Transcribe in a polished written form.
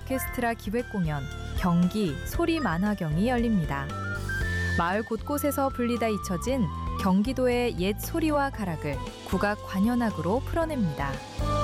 오케스트라 기획 공연 경기 소리 만화경이 열립니다. 마을 곳곳에서 분리다 잊혀진 경기도의 옛 소리와 가락을 국악 관현악으로 풀어냅니다.